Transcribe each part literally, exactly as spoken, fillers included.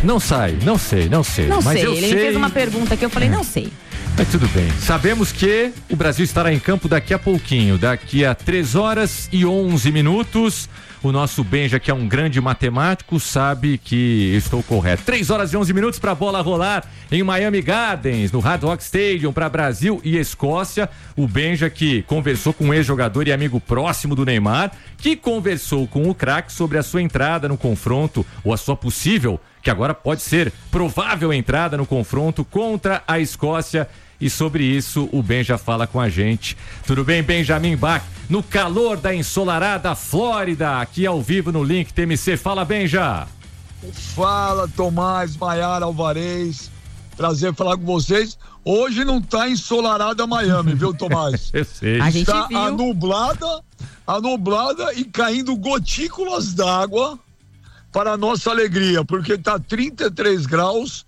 Não sai, não sei, não sei. Não mas sei, eu ele sei... me fez uma pergunta que eu falei, não sei. Mas tudo bem. Sabemos que o Brasil estará em campo daqui a pouquinho, daqui a três horas e onze minutos. O nosso Benja, que é um grande matemático, sabe que estou correto. três horas e onze minutos para a bola rolar em Miami Gardens, no Hard Rock Stadium, para Brasil e Escócia. O Benja, que conversou com um ex-jogador e amigo próximo do Neymar, que conversou com o craque sobre a sua entrada no confronto, ou a sua possível, que agora pode ser provável entrada no confronto contra a Escócia. E sobre isso o Benja fala com a gente. Tudo bem, Benjamin Bach? No calor da ensolarada Flórida, aqui ao vivo no Link T M C. Fala, Benja! Fala, Tomás, Maiara, Alvarez. Prazer falar com vocês. Hoje não tá ensolarada Miami, viu, Tomás? Eu sei. A gente Está viu. anublada, anublada e caindo gotículas d'água para a nossa alegria, porque tá trinta e três graus.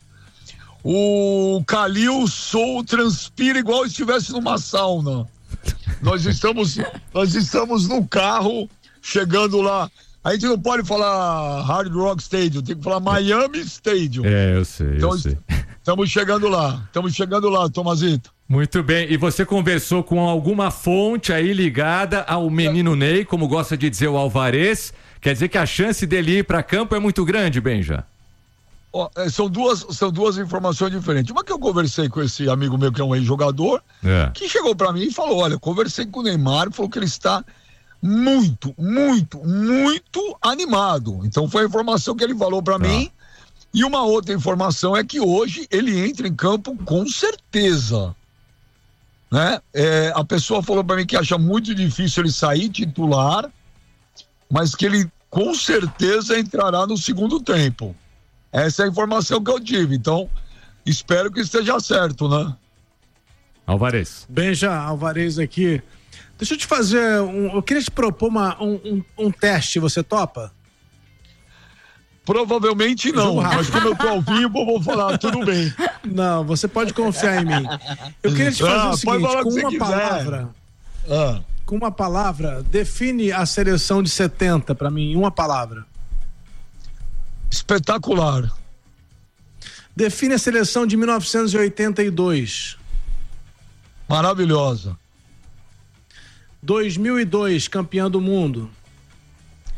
O Calil Sol transpira igual se estivesse numa sauna. Nós estamos, nós estamos no carro, chegando lá. A gente não pode falar Hard Rock Stadium, tem que falar Miami Stadium. É, eu sei, então, eu sei. Estamos chegando lá, estamos chegando lá, Tomazito. Muito bem, e você conversou com alguma fonte aí ligada ao menino Ney, como gosta de dizer o Alvarez, quer dizer que a chance dele ir para campo é muito grande, Benja? Ó, são duas, são duas informações diferentes. Uma que eu conversei com esse amigo meu que é um ex-jogador, é. que chegou para mim e falou, olha, conversei com o Neymar, falou que ele está muito, muito, muito animado. Então foi a informação que ele falou para ah. mim. E uma outra informação é que hoje ele entra em campo com certeza. Né? É, a pessoa falou para mim que acha muito difícil ele sair titular, mas que ele com certeza entrará no segundo tempo. Essa é a informação que eu tive, então espero que esteja certo, né? Alvarez. Benja, Alvarez aqui. Deixa eu te fazer, um, eu queria te propor uma, um, um, um teste, você topa? Provavelmente não, mas como eu tô ao vivo, eu vou falar, tudo bem. Não, você pode confiar em mim. Eu queria te fazer ah, o seguinte, com uma quiser. palavra, ah. com uma palavra, define a seleção de setenta pra mim, em uma palavra. Espetacular. Define a seleção de mil novecentos e oitenta e dois. Maravilhosa. dois mil e dois, campeã do mundo.